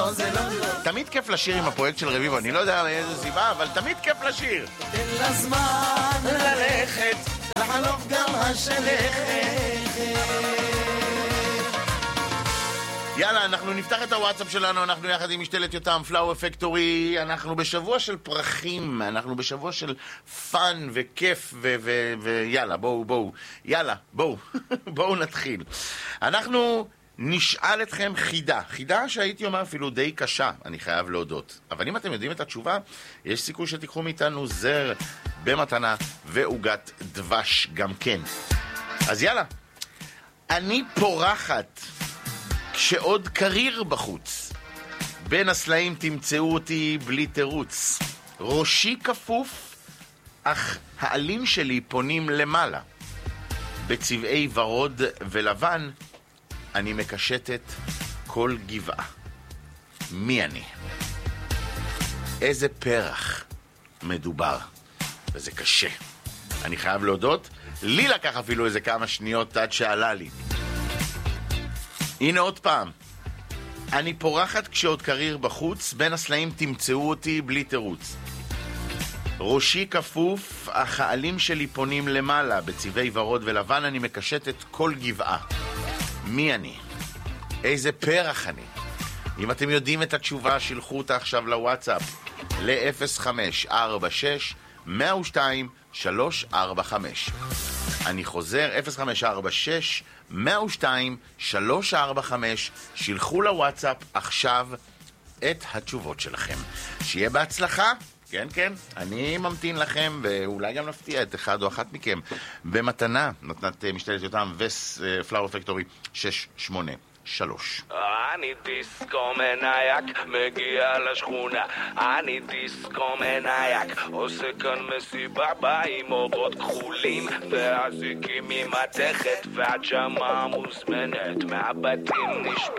זה לא. תמיד כיף לשיר עם הפרויקט של רביבו, אני לא יודע מאיזה סיבה, אבל תמיד כיף לשיר. תן לזמן ללכת, לחלוף גם השלכת. יאללה, אנחנו נפתח את הוואטסאפ שלנו, אנחנו יחד עם משתלת יותם, פלאואר פקטורי, אנחנו בשבוע של פרחים, אנחנו בשבוע של פאן וכיף ויאללה, בואו, יאללה, בואו נתחיל. אנחנו נשאל אתכם חידה שהייתי אומר אפילו די קשה, אני חייב להודות. אבל אם אתם יודעים את התשובה, יש סיכוי שתיקחו מאיתנו זר במתנה ועוגת דבש גם כן. אז יאללה, אני פורחת כשעוד קריר בחוץ, בין הסלעים תמצאו אותי בלי תירוץ. ראשי כפוף, אך העלים שלי פונים למעלה. בצבעי ורוד ולבן, אני מקשטת כל גבעה. מי אני? איזה פרח מדובר? וזה קשה. אני חייב להודות, לי לקח אפילו איזה כמה שניות עד שעלה לי. הנה עוד פעם. אני פורחת כשעוד קריר בחוץ, בין הסלעים תמצאו אותי בלי תירוץ. ראשי כפוף, אך העלים שלי פונים למעלה, בצבעי ורוד ולבן אני מקשטת כל גבעה. מי אני? איזה פרח אני? אם אתם יודעים את התשובה, שילחו אותה עכשיו לוואטסאפ ל-0546-102-345. אני חוזר, 0546-102-345. שילחו לוואטסאפ עכשיו את התשובות שלכם. שיהיה בהצלחה. כן, אני ממתין לכם, ואולי גם נפתיע את אחד או אחת מכם במתנה, נתנת משתלת יותם ופלאואר פקטורי 683. אני דיסקו מנייק, מגיע לשכונה. אני דיסקו מנייק, עושה כאן מסיבה עם אורות כחולים והזיקים עם מתכת, והג'מה מוזמנת, מהבתים נשפט